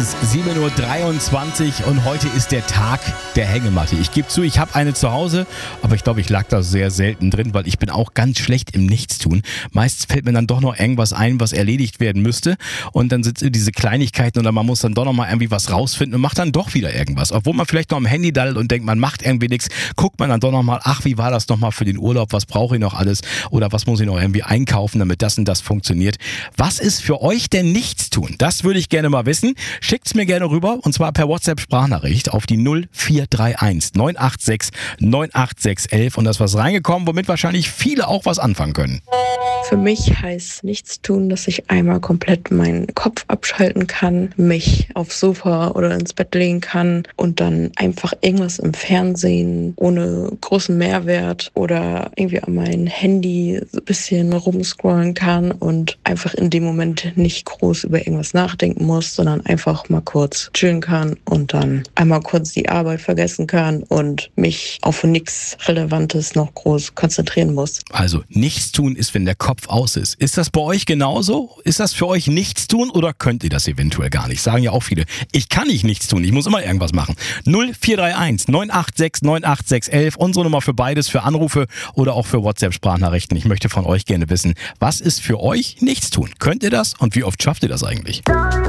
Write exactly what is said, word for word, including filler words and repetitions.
ist sieben Uhr dreiundzwanzig und heute ist der Tag der Hängematte. Ich gebe zu, ich habe eine zu Hause, aber ich glaube, ich lag da sehr selten drin, weil ich bin auch ganz schlecht im Nichtstun. Meist fällt mir dann doch noch irgendwas ein, was erledigt werden müsste und dann sind diese Kleinigkeiten oder man muss dann doch noch mal irgendwie was rausfinden und macht dann doch wieder irgendwas. Obwohl man vielleicht noch am Handy daddelt und denkt, man macht irgendwie nichts, guckt man dann doch noch mal, ach, wie war das noch mal für den Urlaub, was brauche ich noch alles oder was muss ich noch irgendwie einkaufen, damit das und das funktioniert. Was ist für euch denn Nichtstun? Das würde ich gerne mal wissen. Schickt's mir gerne rüber und zwar per WhatsApp-Sprachnachricht auf die null vier drei eins neun acht sechs neun acht sechs elf und da ist was reingekommen, womit wahrscheinlich viele auch was anfangen können. Für mich heißt Nichtstun, dass ich einmal komplett meinen Kopf abschalten kann, mich aufs Sofa oder ins Bett legen kann und dann einfach irgendwas im Fernsehen ohne großen Mehrwert oder irgendwie an mein Handy so ein bisschen rumscrollen kann und einfach in dem Moment nicht groß über irgendwas nachdenken muss, sondern einfach mal kurz chillen kann und dann einmal kurz die Arbeit vergessen kann und mich auf nichts Relevantes noch groß konzentrieren muss. Also Nichtstun ist, wenn der Kopf aus ist. Ist das bei euch genauso? Ist das für euch Nichtstun oder könnt ihr das eventuell gar nicht? Sagen ja auch viele, ich kann nicht nichts tun, ich muss immer irgendwas machen. null vier drei eins neun acht sechs neun acht sechs elf, unsere Nummer für beides, für Anrufe oder auch für WhatsApp-Sprachnachrichten. Ich möchte von euch gerne wissen, was ist für euch Nichtstun? Könnt ihr das und wie oft schafft ihr das eigentlich?